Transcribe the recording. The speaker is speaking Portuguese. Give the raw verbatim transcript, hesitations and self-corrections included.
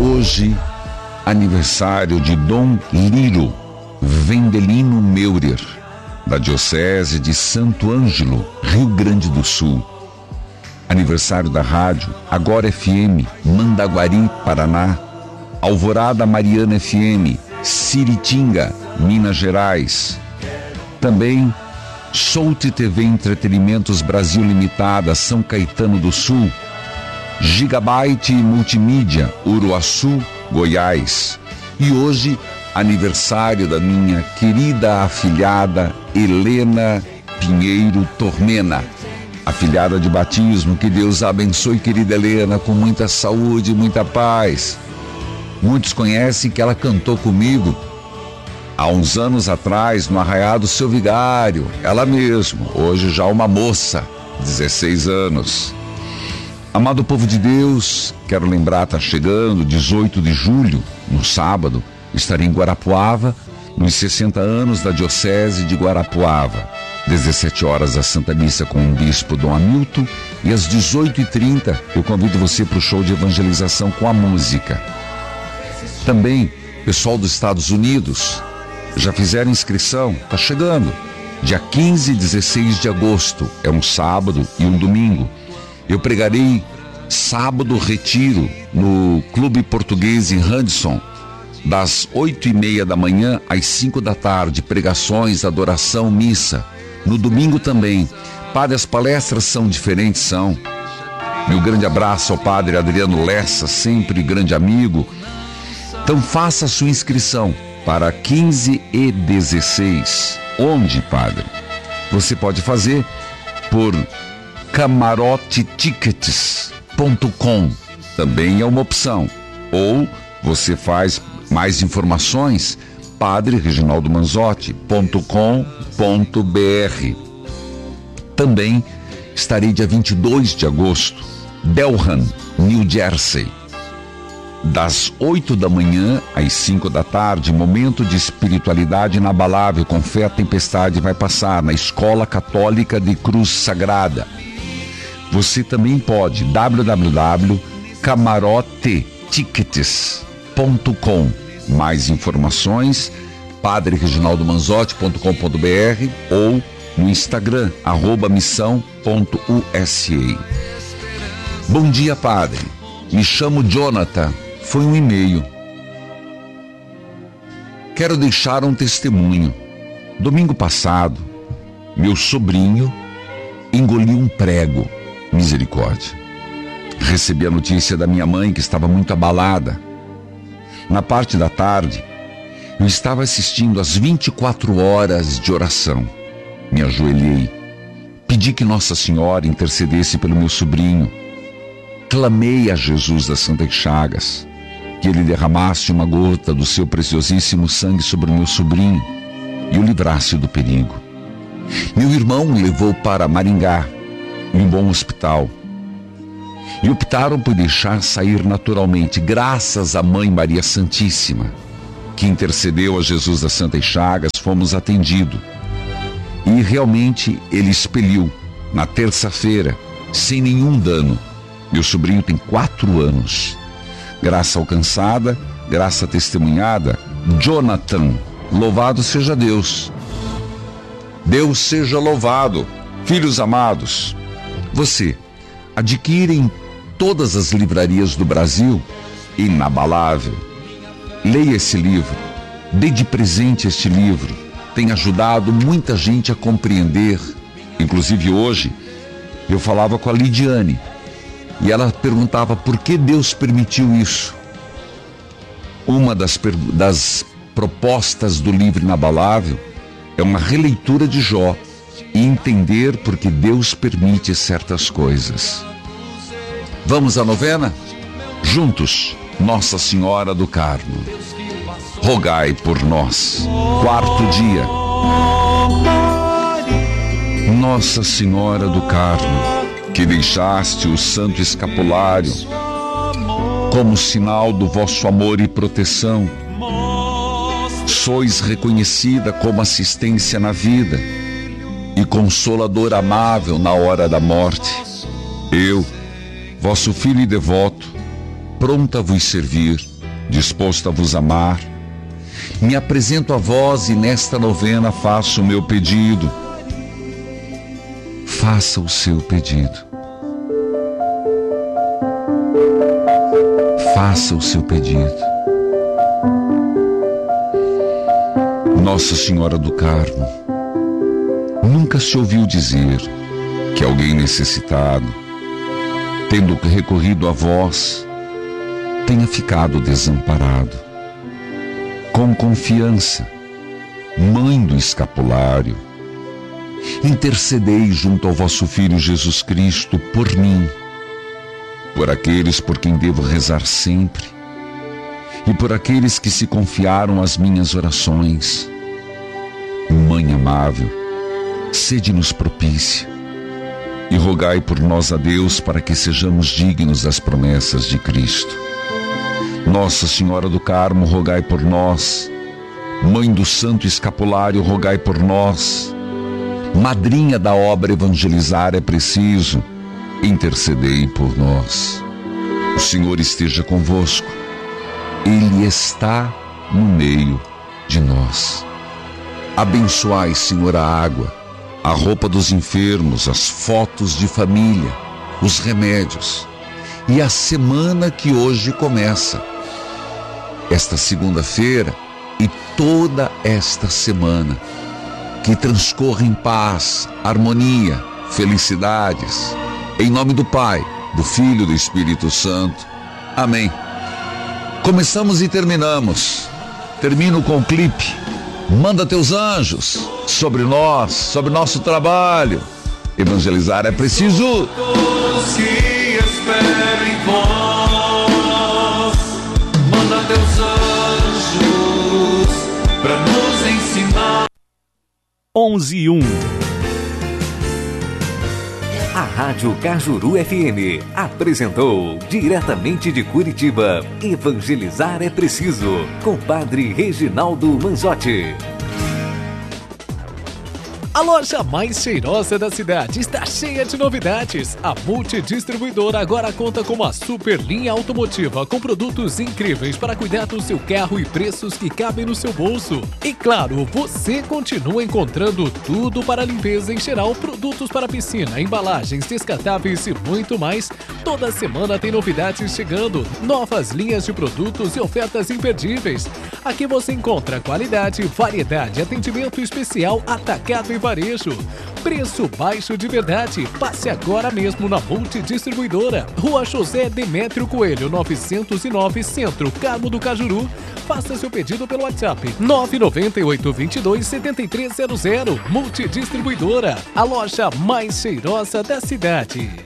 Hoje, aniversário de Dom Liro Vendelino Meurer, da Diocese de Santo Ângelo, Rio Grande do Sul. Aniversário da rádio Agora F M, Mandaguari, Paraná. Alvorada Mariana F M, Siritinga, Minas Gerais. Também Solte T V Entretenimentos Brasil Limitada, São Caetano do Sul. Gigabyte Multimídia, Uruaçu, Goiás. E hoje, aniversário da minha querida afilhada Helena Pinheiro Tormena, afilhada de batismo. Que Deus a abençoe, querida Helena, com muita saúde e muita paz. Muitos conhecem que ela cantou comigo há uns anos atrás no Arraiá do Seu Vigário, ela mesma, hoje já uma moça, dezesseis anos. Amado povo de Deus, quero lembrar, está chegando, dezoito de julho, no sábado, estarei em Guarapuava, nos sessenta anos da Diocese de Guarapuava. dezessete horas a Santa Missa com o Bispo Dom Hamilton, e às dezoito e trinta eu convido você para o show de evangelização com a música. Também, pessoal dos Estados Unidos, já fizeram inscrição? Está chegando. Dia quinze e dezesseis de agosto, é um sábado e um domingo. Eu pregarei sábado retiro no Clube Português em Hudson, das oito e meia da manhã às cinco da tarde, pregações, adoração, missa. No domingo também. Padre, as palestras são diferentes, são. Meu grande abraço ao Padre Adriano Lessa, sempre grande amigo. Então faça a sua inscrição para quinze e dezesseis. Onde, Padre? Você pode fazer por camarote tickets ponto com, também é uma opção. Ou você faz mais informações, padre reginaldo manzotti ponto com ponto br. Também estarei dia vinte e dois de agosto, Delran, New Jersey, das oito da manhã às cinco da tarde, momento de espiritualidade inabalável, com fé a tempestade vai passar, na Escola Católica de Cruz Sagrada. Você também pode, w w w ponto camarote tickets ponto com. Mais informações, padre reginaldo manzotti ponto com ponto br ou no Instagram, arroba missão ponto u s a. Bom dia, Padre. Me chamo Jonathan. Foi um e-mail. Quero deixar um testemunho. Domingo passado, meu sobrinho engoliu um prego. Misericórdia. Recebi a notícia da minha mãe, que estava muito abalada. Na parte da tarde, eu estava assistindo às vinte e quatro horas de oração. Me ajoelhei, pedi que Nossa Senhora intercedesse pelo meu sobrinho. Clamei a Jesus das Santas Chagas, que ele derramasse uma gota do seu preciosíssimo sangue sobre o meu sobrinho e o livrasse do perigo. Meu irmão o levou para Maringá, em um bom hospital, e optaram por deixar sair naturalmente, graças à Mãe Maria Santíssima, que intercedeu a Jesus das Santas Chagas. Fomos atendidos, e realmente ele expeliu, na terça-feira, sem nenhum dano. Meu sobrinho tem quatro anos. Graça alcançada, graça testemunhada, Jonathan, louvado seja Deus. Deus seja louvado. Filhos amados, você adquire em todas as livrarias do Brasil Inabalável. Leia esse livro, dê de presente este livro. Tem ajudado muita gente a compreender. Inclusive hoje eu falava com a Lidiane e ela perguntava por que Deus permitiu isso. Uma das, das propostas do livro Inabalável é uma releitura de Jó e entender por que Deus permite certas coisas. Vamos à novena? Juntos, Nossa Senhora do Carmo, rogai por nós. Quarto dia. Nossa Senhora do Carmo, que deixaste o santo escapulário como sinal do vosso amor e proteção, sois reconhecida como assistência na vida e consolador amável na hora da morte. Eu, vosso filho e devoto, pronta a vos servir, disposto a vos amar, me apresento a vós e nesta novena faço o meu pedido. Faça o seu pedido. Faça o seu pedido. Nossa Senhora do Carmo, nunca se ouviu dizer que alguém necessitado, tendo recorrido a vós, tenha ficado desamparado. Com confiança, Mãe do Escapulário, intercedei junto ao vosso Filho Jesus Cristo por mim, por aqueles por quem devo rezar sempre e por aqueles que se confiaram às minhas orações. Mãe amável, sede-nos propícia e rogai por nós a Deus para que sejamos dignos das promessas de Cristo. Nossa Senhora do Carmo, rogai por nós. Mãe do Santo Escapulário, rogai por nós. Madrinha da obra Evangelizar é Preciso, intercedei por nós. O Senhor esteja convosco. Ele está no meio de nós. Abençoai, Senhor, a água, a roupa dos enfermos, as fotos de família, os remédios e a semana que hoje começa. Esta segunda-feira e toda esta semana, que transcorra em paz, harmonia, felicidades, em nome do Pai, do Filho e do Espírito Santo. Amém. Começamos e terminamos. Termino com o clipe Manda Teus Anjos sobre nós, sobre nosso trabalho. Evangelizar é preciso. Todos que esperam em vós, manda Teus anjos para nos ensinar. onze e um. A Rádio Cajuru F M apresentou, diretamente de Curitiba, Evangelizar é Preciso, com Padre Reginaldo Manzotti. A loja mais cheirosa da cidade está cheia de novidades. A Multidistribuidora agora conta com uma super linha automotiva com produtos incríveis para cuidar do seu carro e preços que cabem no seu bolso. E claro, você continua encontrando tudo para limpeza em geral, produtos para piscina, embalagens descartáveis e muito mais. Toda semana tem novidades chegando, novas linhas de produtos e ofertas imperdíveis. Aqui você encontra qualidade, variedade, atendimento especial, atacado e varejo. Preço baixo de verdade. Passe agora mesmo na Multidistribuidora. Rua José Demétrio Coelho, novecentos e nove, Centro, Carmo do Cajuru. Faça seu pedido pelo WhatsApp nove nove oito, dois dois, sete três zero zero. Multidistribuidora, a loja mais cheirosa da cidade.